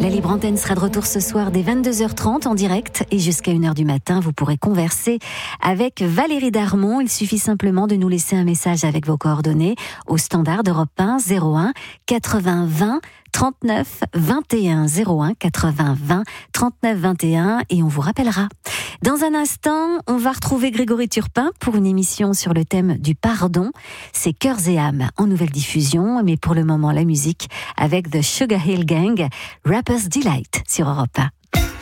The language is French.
La Libre Antenne sera de retour ce soir dès 22h30 en direct et jusqu'à 1h du matin, vous pourrez converser avec Valérie Darmon. Il suffit simplement de nous laisser un message avec vos coordonnées au standard d'Europe 1 01 80 20 39 21 01 80 20 39 21 et on vous rappellera. Dans un instant, on va retrouver Grégory Turpin pour une émission sur le thème du pardon. C'est Cœurs et âmes en nouvelle diffusion, mais pour le moment la musique avec The Sugar Hill Gang, Rapper's Delight sur Europe 1.